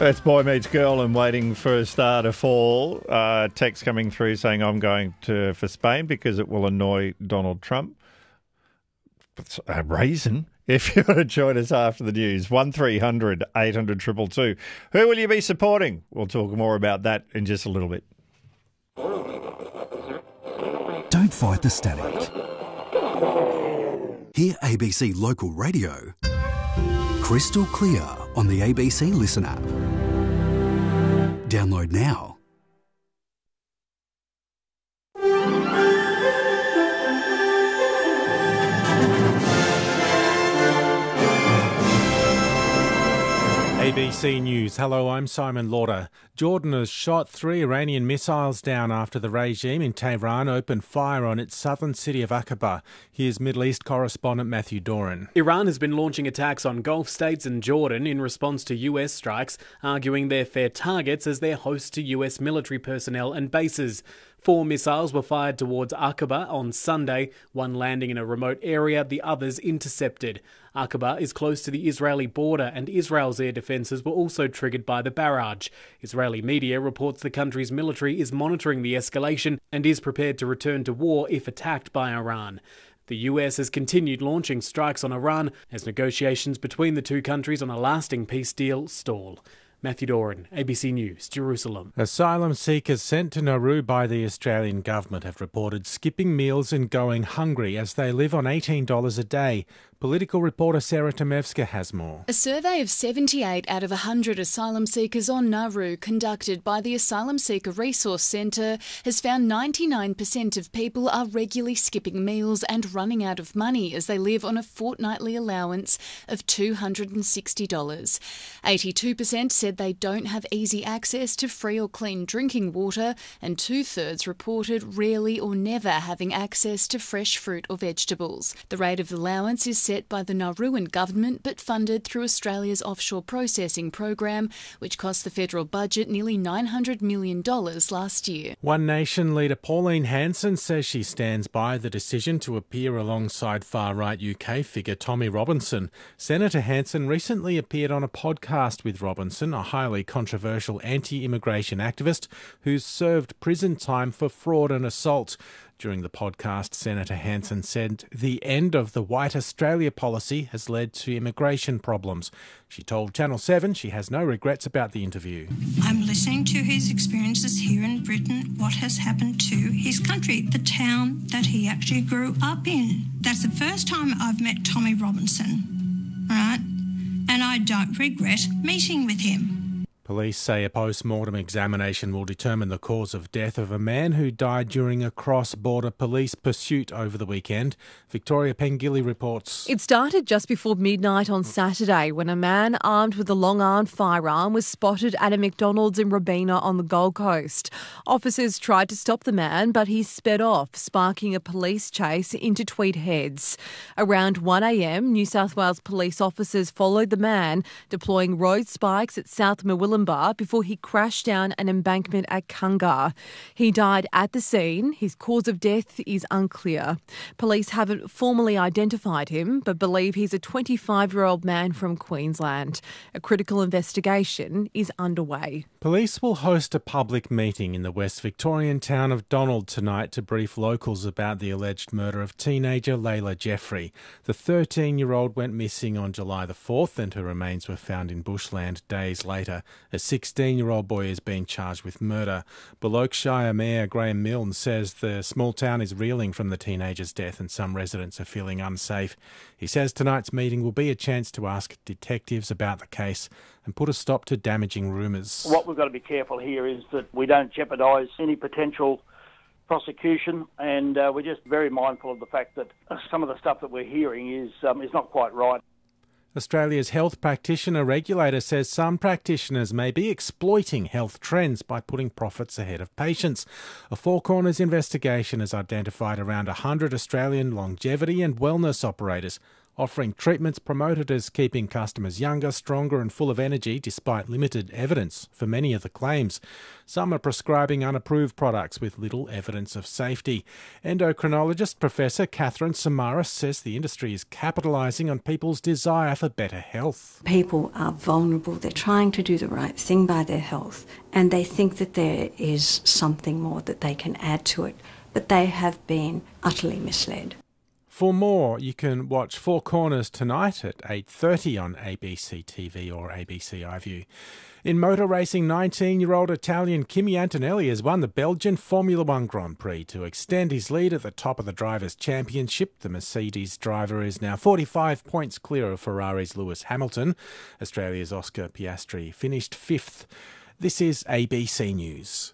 It's boy meets girl and waiting for a star to fall. Text coming through saying I'm going for Spain because it will annoy Donald Trump. It's a reason. If you want to join us after the news, 1300 800 222. Who will you be supporting? We'll talk more about that in just a little bit. Don't fight the static. Hear ABC Local Radio crystal clear on the ABC Listen app. Download now. ABC News. Hello, I'm Simon Lauder. Jordan has shot 3 Iranian missiles down after the regime in Tehran opened fire on its southern city of Aqaba. Here's Middle East correspondent Matthew Doran. Iran has been launching attacks on Gulf states and Jordan in response to US strikes, arguing they're fair targets as they're host to US military personnel and bases. 4 missiles were fired towards Aqaba on Sunday, one landing in a remote area, the others intercepted. Aqaba is close to the Israeli border and Israel's air defences were also triggered by the barrage. Israeli media reports the country's military is monitoring the escalation and is prepared to return to war if attacked by Iran. The US has continued launching strikes on Iran as negotiations between the two countries on a lasting peace deal stall. Matthew Doran, ABC News, Jerusalem. Asylum seekers sent to Nauru by the Australian government have reported skipping meals and going hungry as they live on $18 a day. Political reporter Sarah Tomevska has more. A survey of 78 out of 100 asylum seekers on Nauru conducted by the Asylum Seeker Resource Centre has found 99% of people are regularly skipping meals and running out of money as they live on a fortnightly allowance of $260. 82% said they don't have easy access to free or clean drinking water, and 2/3 reported rarely or never having access to fresh fruit or vegetables. The rate of allowance is set by the Nauruan government but funded through Australia's offshore processing program, which cost the federal budget nearly $900 million last year. One Nation leader Pauline Hanson says she stands by the decision to appear alongside far-right UK figure Tommy Robinson. Senator Hanson recently appeared on a podcast with Robinson, a highly controversial anti-immigration activist who's served prison time for fraud and assault. During the podcast, Senator Hanson said the end of the White Australia policy has led to immigration problems. She told Channel 7 she has no regrets about the interview. I'm listening to his experiences here in Britain, what has happened to his country, the town that he actually grew up in. That's the first time I've met Tommy Robinson, right? And I don't regret meeting with him. Police say a post-mortem examination will determine the cause of death of a man who died during a cross-border police pursuit over the weekend. Victoria Pengilly reports. It started just before midnight on Saturday when a man armed with a long-armed firearm was spotted at a McDonald's in Robina on the Gold Coast. Officers tried to stop the man, but he sped off, sparking a police chase into Tweed Heads. Around 1 a.m, New South Wales police officers followed the man, deploying road spikes at South Murwillumbah before he crashed down an embankment at Kunga. He died at the scene. His cause of death is unclear. Police haven't formally identified him, but believe he's a 25-year-old man from Queensland. A critical investigation is underway. Police will host a public meeting in the West Victorian town of Donald tonight to brief locals about the alleged murder of teenager Layla Jeffrey. The 13-year-old went missing on July the 4th and her remains were found in bushland days later. A 16-year-old boy is being charged with murder. Shire Mayor Graham Milne says the small town is reeling from the teenager's death and some residents are feeling unsafe. He says tonight's meeting will be a chance to ask detectives about the case and put a stop to damaging rumours. What we've got to be careful here is that we don't jeopardise any potential prosecution, and we're just very mindful of the fact that some of the stuff that we're hearing is not quite right. Australia's health practitioner regulator says some practitioners may be exploiting health trends by putting profits ahead of patients. A Four Corners investigation has identified around 100 Australian longevity and wellness operators offering treatments promoted as keeping customers younger, stronger and full of energy despite limited evidence for many of the claims. Some are prescribing unapproved products with little evidence of safety. Endocrinologist Professor Catherine Samaras says the industry is capitalising on people's desire for better health. People are vulnerable. They're trying to do the right thing by their health, and they think that there is something more that they can add to it, but they have been utterly misled. For more, you can watch Four Corners tonight at 8:30 on ABC TV or ABC iView. In motor racing, 19-year-old Italian Kimi Antonelli has won the Belgian Formula One Grand Prix to extend his lead at the top of the Drivers' Championship. The Mercedes driver is now 45 points clear of Ferrari's Lewis Hamilton. Australia's Oscar Piastri finished 5th. This is ABC News.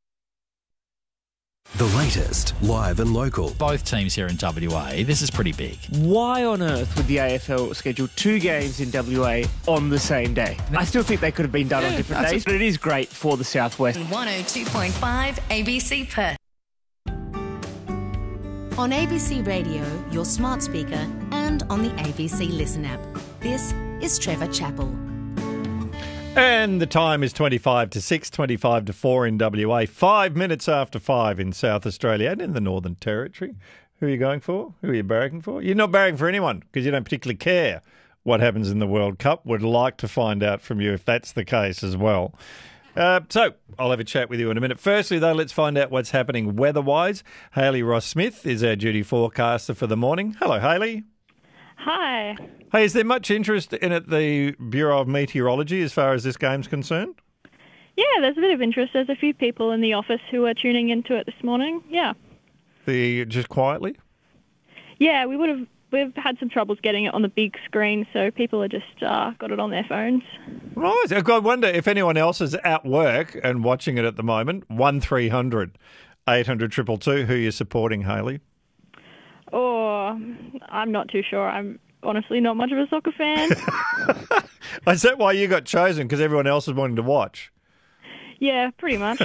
The latest, live and local. Both teams here in WA, this is pretty big. Why on earth would the AFL schedule 2 games in WA on the same day? I still think they could have been done on different days, but it is great for the Southwest. 102.5 ABC Perth. On ABC Radio, your smart speaker, and on the ABC Listen app. This is Trevor Chappell. And the time is 25 to 6, 25 to 4 in WA, 5 minutes after 5 in South Australia and in the Northern Territory. Who are you going for? Who are you barracking for? You're not barracking for anyone because you don't particularly care what happens in the World Cup. Would like to find out from you if that's the case as well. So I'll have a chat with you in a minute. Firstly, though, let's find out what's happening weather-wise. Hayley Ross-Smith is our duty forecaster for the morning. Hello, Hayley. Hi. Hey, is there much interest in at the Bureau of Meteorology as far as this game's concerned? Yeah, there's a bit of interest. There's a few people in the office who are tuning into it this morning. Yeah. Just quietly? Yeah, we've had some troubles getting it on the big screen, so people are just got it on their phones. Right. I wonder if anyone else is at work and watching it at the moment. 1300 800 222. Who are you supporting, Hayley? Oh, I'm not too sure. I'm honestly not much of a soccer fan. Is that why you got chosen? Because everyone else is wanting to watch? Yeah, pretty much.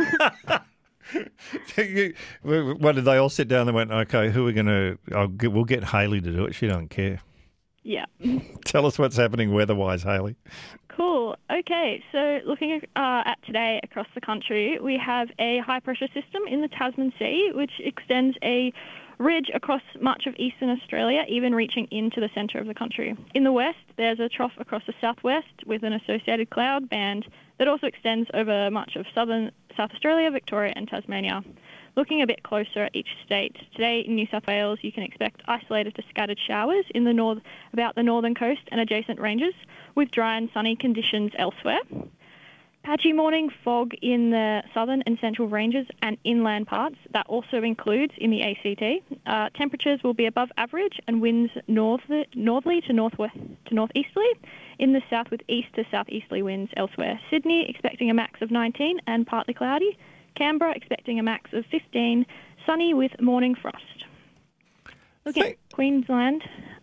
What did they all sit down and went, okay, who are we going to... we'll get Hayley to do it. She don't care. Yeah. Tell us what's happening weather-wise, Hayley. Cool. Okay, so looking at today across the country, we have a high-pressure system in the Tasman Sea, which extends a ridge across much of eastern Australia, even reaching into the centre of the country. In the west, there's a trough across the southwest with an associated cloud band that also extends over much of southern South Australia, Victoria and Tasmania. Looking a bit closer at each state, today in New South Wales you can expect isolated to scattered showers in the about the northern coast and adjacent ranges, with dry and sunny conditions elsewhere. Patchy morning fog in the southern and central ranges and inland parts. That also includes in the ACT. Temperatures will be above average and winds northerly to northeasterly in the south with east to southeasterly winds elsewhere. Sydney expecting a max of 19 and partly cloudy. Canberra expecting a max of 15, sunny with morning frost. Looking at Queensland,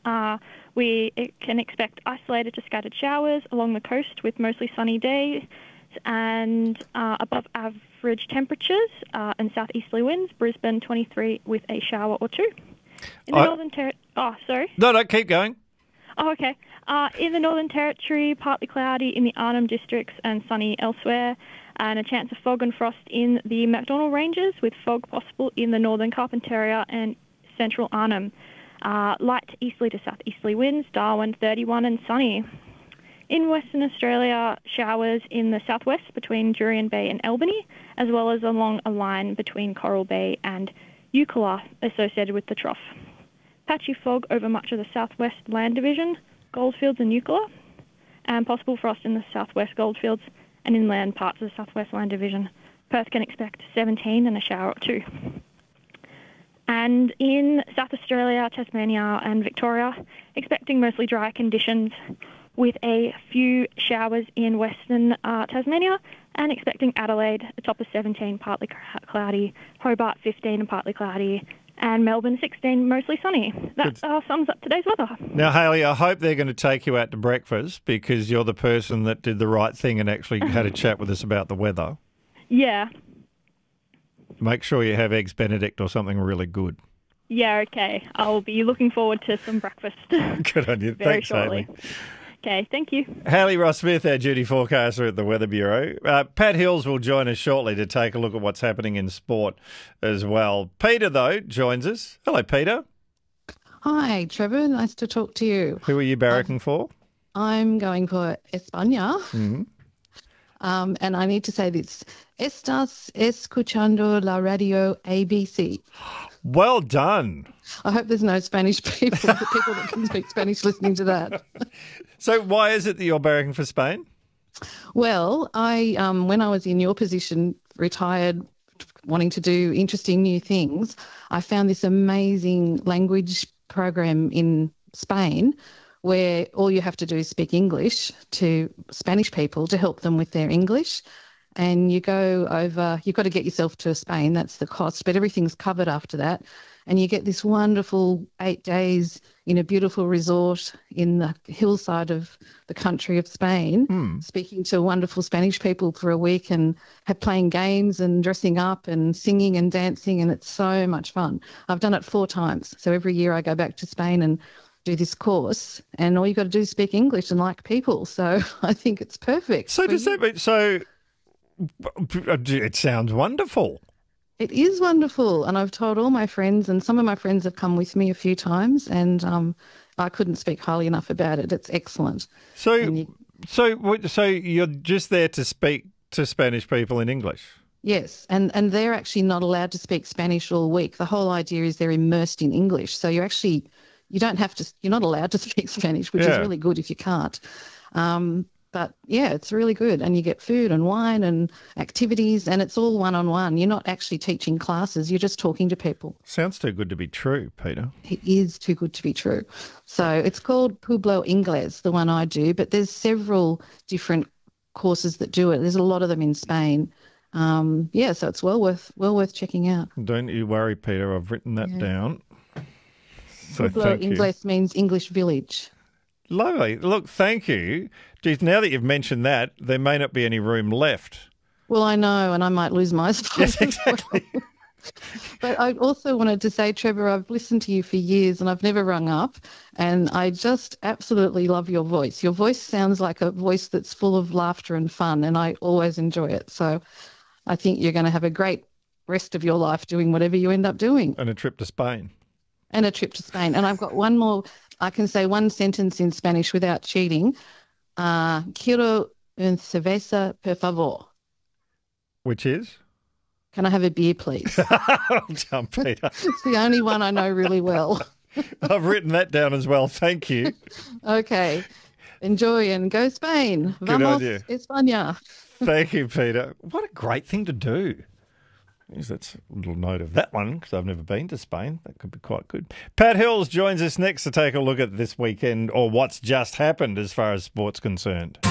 we can expect isolated to scattered showers along the coast with mostly sunny days and above average temperatures and southeasterly winds. Brisbane 23 with a shower or two. In the Northern Territory... Oh, sorry. No, keep going. Oh, okay. In the Northern Territory, partly cloudy in the Arnhem districts and sunny elsewhere, and a chance of fog and frost in the Macdonnell Ranges with fog possible in the Northern Carpentaria and Central Arnhem. Light easterly to southeasterly winds, Darwin 31 and sunny. In Western Australia, showers in the southwest between Jurien Bay and Albany, as well as along a line between Coral Bay and Eucla associated with the trough. Patchy fog over much of the southwest land division, Goldfields and Eucla, and possible frost in the southwest Goldfields and inland parts of the southwest land division. Perth can expect 17 and a shower or two. And in South Australia, Tasmania and Victoria, expecting mostly dry conditions with a few showers in western Tasmania, and expecting Adelaide, a top of 17, partly cloudy, Hobart 15 and partly cloudy, and Melbourne 16, mostly sunny. That sums up today's weather. Now, Hayley, I hope they're going to take you out to breakfast because you're the person that did the right thing and actually had a chat with us about the weather. Yeah. Make sure you have Eggs Benedict or something really good. Yeah, okay. I'll be looking forward to some breakfast. Good on you. Very Thanks, shortly. Hayley. Okay, thank you. Hayley Ross-Smith, our duty forecaster at the Weather Bureau. Pat Hills will join us shortly to take a look at what's happening in sport as well. Peter, though, joins us. Hello, Peter. Hi, Trevor. Nice to talk to you. Who are you barracking for? I'm going for España. Mm-hmm. And I need to say this. Estás escuchando la radio ABC. Well done. I hope there's no Spanish people, the people that can speak Spanish listening to that. So why is it that you're barracking for Spain? Well, I when I was in your position, retired, wanting to do interesting new things, I found this amazing language program in Spain where all you have to do is speak English to Spanish people to help them with their English. And you go over, you've got to get yourself to Spain, that's the cost, but everything's covered after that. And you get this wonderful 8 days in a beautiful resort in the hillside of the country of Spain, speaking to wonderful Spanish people for a week and playing games and dressing up and singing and dancing. And it's so much fun. I've done it 4 times. So every year I go back to Spain and do this course, and all you got to do is speak English and like people. So I think it's perfect. So does that mean, it sounds wonderful. It is wonderful, and I've told all my friends, and some of my friends have come with me a few times, and I couldn't speak highly enough about it. It's excellent. So you're just there to speak to Spanish people in English? Yes, and they're actually not allowed to speak Spanish all week. The whole idea is they're immersed in English, so you're not allowed to speak Spanish, which is really good if you can't. But yeah, it's really good. And you get food and wine and activities, and it's all one-on-one. You're not actually teaching classes. You're just talking to people. Sounds too good to be true, Peter. It is too good to be true. So it's called Pueblo Ingles, the one I do, but there's several different courses that do it. There's a lot of them in Spain. So it's well worth checking out. Don't you worry, Peter. I've written that down. So Pueblo Ingles means English village. Lovely. Look, thank you. Geez, now that you've mentioned that, there may not be any room left. Well, I know, and I might lose my spot. Yes, exactly. But I also wanted to say, Trevor, I've listened to you for years and I've never rung up, and I just absolutely love your voice. Your voice sounds like a voice that's full of laughter and fun, and I always enjoy it. So I think you're going to have a great rest of your life doing whatever you end up doing. And a trip to Spain. And a trip to Spain. And I've got one more. I can say one sentence in Spanish without cheating. Quiero un cerveza, por favor. Which is? Can I have a beer, please? Well done, Peter. It's the only one I know really well. I've written that down as well. Thank you. Okay. Enjoy and go Spain. Good Vamos, idea. España. Thank you, Peter. What a great thing to do. That's a little note of that one because I've never been to Spain. That could be quite good. Pat Hills joins us next to take a look at this weekend or what's just happened as far as sport's concerned.